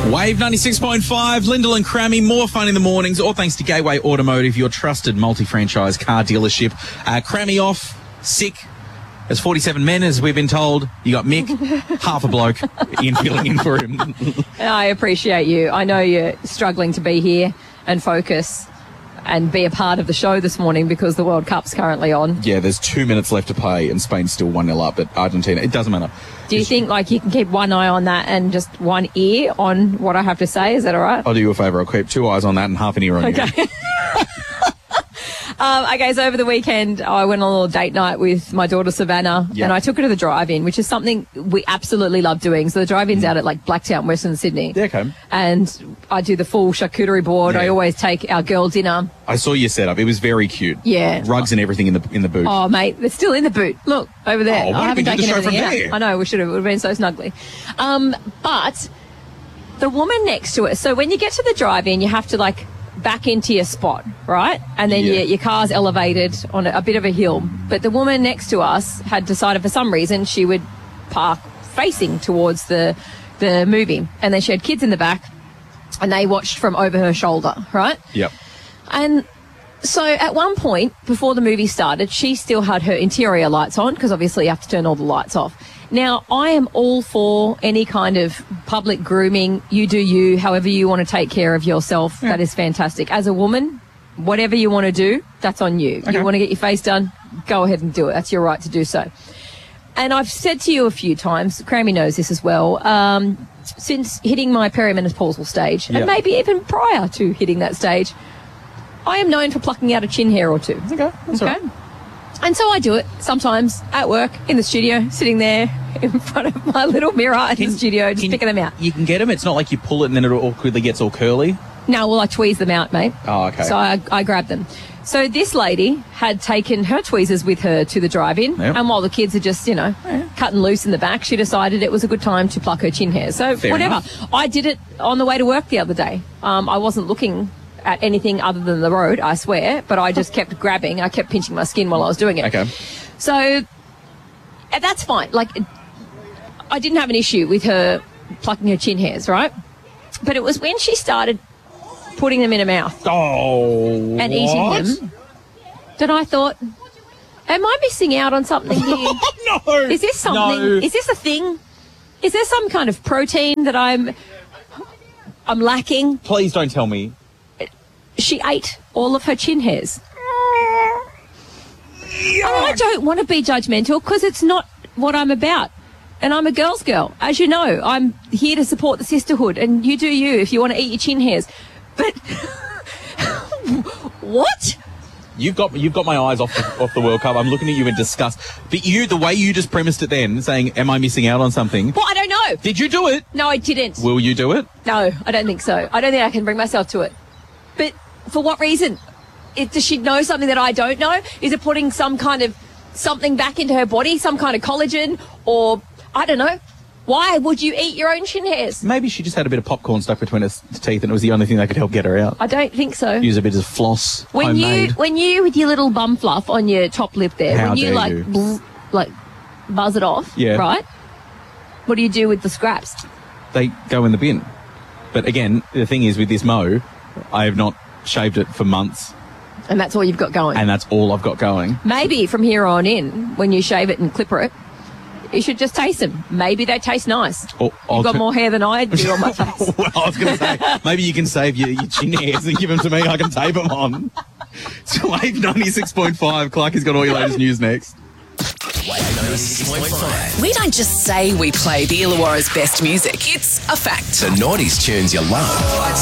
Wave 96.5, Lyndall and Crammy, more fun in the mornings, all thanks to Gateway Automotive, your trusted multi-franchise car dealership. Crammy off, sick. There's 47 men, as we've been told. You got Mick, half a bloke, Ian filling in for him. I appreciate you. I know you're struggling to be here and focus and be a part of the show this morning because the World Cup's currently on. Yeah, there's 2 minutes left to play and Spain's still 1-0 up at Argentina. It doesn't matter. Do you think you can keep one eye on that and just one ear on what I have to say? Is that all right? I'll do you a favour. I'll keep 2 eyes on that and half an ear on you. Okay. Okay, so over the weekend, I went on a little date night with my daughter, Savannah, and I took her to the drive-in, which is something we absolutely love doing. So the drive-in's out at Blacktown, Western Sydney. Yeah, okay. And I do the full charcuterie board. Yeah. I always take our girl dinner. I saw your setup. It was very cute. Yeah. Rugs and everything in the boot. Oh, mate, it's still in the boot. Look, over there. Oh, why I don't we haven't do the taken show from everything there? out. I know, we should have. It would have been so snugly. But the woman next to it, so when you get to the drive-in, you have to, back into your spot, right? And then your car's elevated on a bit of a hill. But the woman next to us had decided for some reason she would park facing towards the movie. And then she had kids in the back and they watched from over her shoulder, right? Yep. And so at one point, before the movie started, she still had her interior lights on because obviously you have to turn all the lights off. Now, I am all for any kind of public grooming. You do you, however you want to take care of yourself. Yeah. That is fantastic. As a woman, whatever you want to do, that's on you. Okay. You want to get your face done, go ahead and do it. That's your right to do so. And I've said to you a few times, Crammy knows this as well, since hitting my perimenopausal stage, and maybe even prior to hitting that stage, I am known for plucking out a chin hair or two. Okay, that's okay. Right. And so I do it sometimes at work, in the studio, sitting there in front of my little mirror in the studio, just picking them out. You can get them? It's not like you pull it and then it awkwardly gets all curly? No, well, I tweeze them out, mate. Oh, okay. So I grab them. So this lady had taken her tweezers with her to the drive-in, and while the kids are just, cutting loose in the back, she decided it was a good time to pluck her chin hair. So fair whatever. Enough. I did it on the way to work the other day. I wasn't looking at anything other than the road, I swear, but I just kept grabbing. I kept pinching my skin while I was doing it. Okay. So that's fine. I didn't have an issue with her plucking her chin hairs, right? But it was when she started putting them in her mouth and eating them that I thought, am I missing out on something here? No! Is this something? No. Is this a thing? Is there some kind of protein that I'm lacking? Please don't tell me. She ate all of her chin hairs. And I don't want to be judgmental because it's not what I'm about. And I'm a girl's girl. As you know, I'm here to support the sisterhood. And you do you if you want to eat your chin hairs. But what? You've got my eyes off the World Cup. I'm looking at you in disgust. But the way you just premised it then, saying, am I missing out on something? Well, I don't know. Did you do it? No, I didn't. Will you do it? No, I don't think so. I don't think I can bring myself to it. But for what reason? Does she know something that I don't know? Is it putting some kind of something back into her body, some kind of collagen, or I don't know? Why would you eat your own chin hairs? Maybe she just had a bit of popcorn stuck between her teeth and it was the only thing that could help get her out. I don't think so. Use a bit of floss. When you with your little bum fluff on your top lip there, How when you dare you. Buzz it off, right? What do you do with the scraps? They go in the bin. But again, the thing is with this mow, I have not shaved it for months. And that's all you've got going? And that's all I've got going. Maybe from here on in, when you shave it and clipper it, you should just taste them. Maybe they taste nice. You've got more hair than I do on my face. Well, I was going to say, maybe you can save your chin hairs and give them to me. I can tape them on. It's Wave 96.5. Clark has got all your latest news next. Wave 96.5. We don't just say we play the Illawarra's best music. It's a fact. The Naughties tunes you love.